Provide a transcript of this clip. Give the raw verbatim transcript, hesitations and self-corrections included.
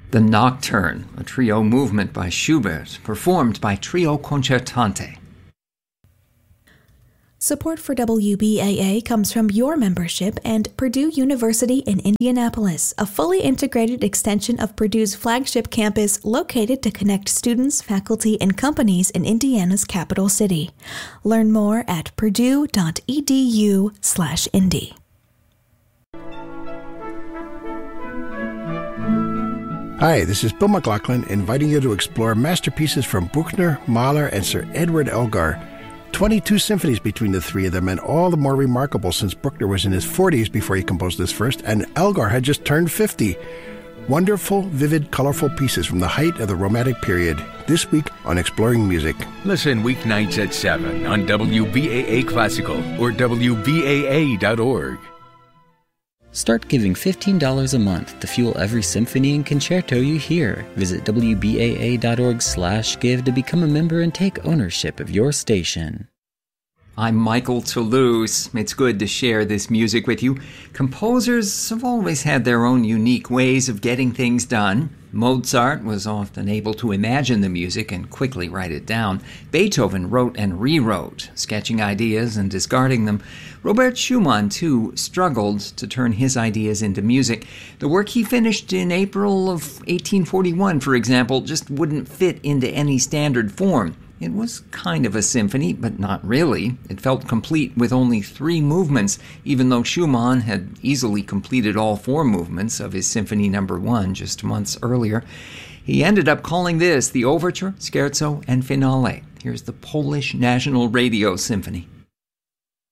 The Nocturne, a trio movement by Schubert, performed by Trio Concertante. Support for W B A A comes from your membership and Purdue University in Indianapolis, a fully integrated extension of Purdue's flagship campus located to connect students, faculty, and companies in Indiana's capital city. Learn more at purdue.edu slash indy. Hi, this is Bill McLaughlin inviting you to explore masterpieces from Bruckner, Mahler, and Sir Edward Elgar. twenty-two symphonies between the three of them, and all the more remarkable since Bruckner was in his forties before he composed this first, and Elgar had just turned fifty. Wonderful, vivid, colorful pieces from the height of the Romantic period. This week on Exploring Music. Listen weeknights at seven on W B A A Classical or W B A A dot org. Start giving fifteen dollars a month to fuel every symphony and concerto you hear. Visit W B A A dot org slash give to become a member and take ownership of your station. I'm Michael Toulouse. It's good to share this music with you. Composers have always had their own unique ways of getting things done. Mozart was often able to imagine the music and quickly write it down. Beethoven wrote and rewrote, sketching ideas and discarding them. Robert Schumann, too, struggled to turn his ideas into music. The work he finished in April of eighteen forty-one, for example, just wouldn't fit into any standard form. It was kind of a symphony, but not really. It felt complete with only three movements, even though Schumann had easily completed all four movements of his Symphony Number One just months earlier. He ended up calling this the Overture, Scherzo, and Finale. Here's the Polish National Radio Symphony.